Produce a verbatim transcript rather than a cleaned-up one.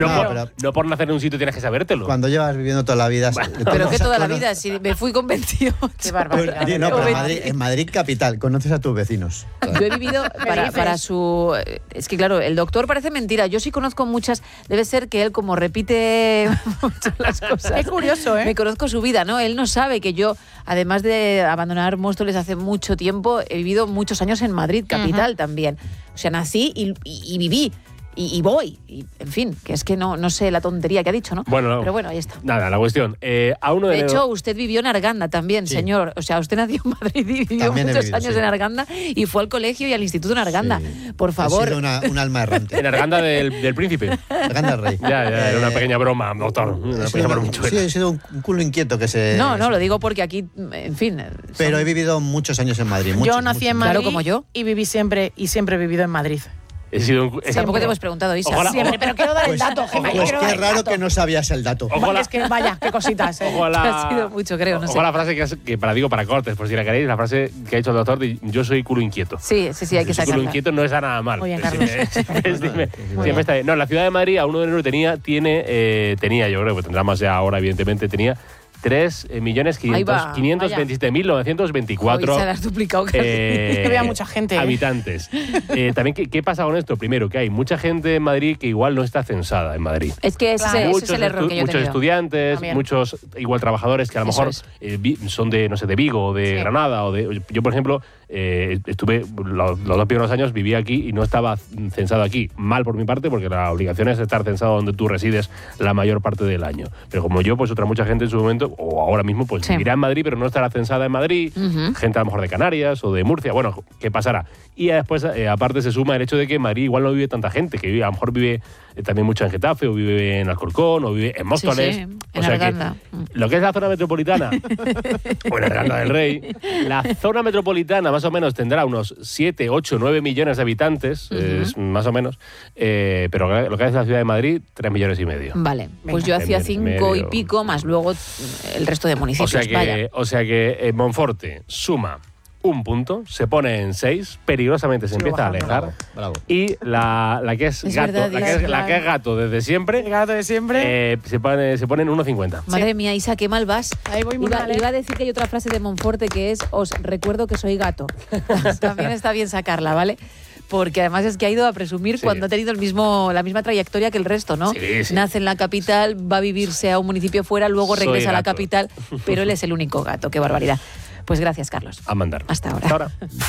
No, No, por, pero- no por nacer en un sitio tienes que sabértelo. Cuando llevas viviendo toda la vida... Pero que toda la cono- vida, si me fui con veintiocho. Qué Pues, barbaridad. oye, no, pero en Joven. Madrid, en Madrid capital, conoces a tus vecinos. Yo he vivido para, dices? para su... Es que claro, el doctor parece mentira. Yo sí conozco muchas... Debe ser que él como repite mucho las cosas. Qué curioso, ¿eh? Me conozco su vida, ¿no? Él no sabe que yo, además de abandonar Móstoles hace mucho tiempo, he vivido muchos años en Madrid, capital también. O sea, nací y, y- y viví. Y, y voy. Y, en fin, que es que no, no sé la tontería que ha dicho, ¿no? Bueno, Pero bueno, ahí está. Nada, la cuestión. Eh, a uno de, De enero- hecho, usted vivió en Arganda también, Sí. señor. O sea, usted nació en Madrid y vivió También he muchos vivido, años sí. en Arganda y fue al colegio y al instituto en Arganda. Sí. Por He favor. sido una, un alma errante. en Arganda del, del Príncipe. Arganda Rey. Ya, ya, era una Eh, pequeña broma, doctor. Una he pequeña sido, broma una- muy sí, he sido un, un culo inquieto que se... No, no, lo digo porque aquí, en fin. Pero son- he vivido muchos años en Madrid. Muchos, Yo nací muchos. en Madrid Claro, como yo. y viví siempre y siempre he vivido en Madrid. He sido un, he- Tampoco te hemos preguntado, Isa. Ojalá- Siempre, pero quiero dar el Pues, dato, Gemma, pues quiero qué dar el raro dato. que no sabías el dato. Ojalá- Porque es que, vaya, qué cositas, ¿eh? Ojo a la, Ha sido mucho, creo, no sé. ojo a la frase que, has- que para digo para cortes, por si la queréis, la frase que ha hecho el doctor de yo soy culo inquieto. Sí, sí, sí, hay que Culo sacarla. inquieto no está nada mal. Muy bien, Siempre- Carlos. siempre- siempre- Muy siempre está bien. No, la ciudad de Madrid a uno de enero tenía, tiene, eh, tenía, yo creo que tendrá más ya ahora, evidentemente, tenía tres millones Ahí va, quinientos veintisiete mil novecientos veinticuatro Hoy se la has duplicado casi. eh, Es que vea mucha gente, ¿eh? habitantes. Eh, también, ¿qué, ¿qué pasa con esto? Primero, que hay mucha gente en Madrid que igual no está censada en Madrid. Es que ese, Claro. ese Muchos, es el error estu- que yo he muchos tenido. estudiantes, También. muchos igual trabajadores que a lo Eso mejor es. eh, vi- son de, no sé, de Vigo o de Sí. Granada. O de, yo, por ejemplo, eh, estuve los, los dos primeros años, viví aquí y no estaba censado aquí. Mal por mi parte, porque la obligación es estar censado donde tú resides la mayor parte del año. Pero como yo, pues otra mucha gente en su momento, o ahora mismo, pues Sí. vivirá en Madrid, pero no estará censada en Madrid. Ujú. Gente a lo mejor de Canarias o de Murcia. Bueno, ¿qué pasará? Y después, eh, aparte, se suma el hecho de que en Madrid igual no vive tanta gente, que vive, a lo mejor vive eh, también mucho en Getafe, o vive en Alcorcón, o vive en Móstoles. Sí, sí, O en sea que Arganda. Mm. lo que es la zona metropolitana, o en Arganda del Rey, la zona metropolitana más o menos tendrá unos siete, ocho, nueve millones de habitantes, es más o menos, eh, pero lo que es la ciudad de Madrid, tres millones y medio. Vale, pues Venga. yo hacía Medio, cinco y medio. pico, más luego el resto de O municipios. sea Vaya. que, o sea que eh, Monforte suma un punto, se pone en seis, peligrosamente se Sigo empieza a bajando. alejar. Bravo. Y la, la que es, Es gato, verdad, la, que es, Dios, la que es gato desde El siempre, gato de siempre. eh, se, pone, se pone en uno cincuenta. Madre mía, Isa, qué mal vas. Ahí voy muy iba, mal, ¿eh? iba a decir que hay otra frase de Monforte que es os recuerdo que soy gato. También está bien sacarla, ¿vale? Porque además es que ha ido a presumir Sí. cuando ha tenido el mismo, la misma trayectoria que el resto, ¿no? Sí, sí. Nace en la capital, va a vivirse a un municipio fuera, luego Soy regresa a la gato. capital, pero él es el único gato. Qué barbaridad. Pues gracias, Carlos. A mandar. Hasta ahora. Hasta ahora.